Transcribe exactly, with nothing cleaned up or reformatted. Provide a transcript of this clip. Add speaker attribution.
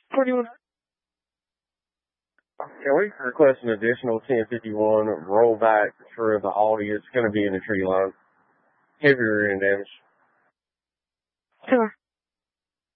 Speaker 1: What do you want? Can we request an additional ten fifty-one rollback for the Audi? It's going to be in the tree line. Heavy rear end damage.
Speaker 2: Sure.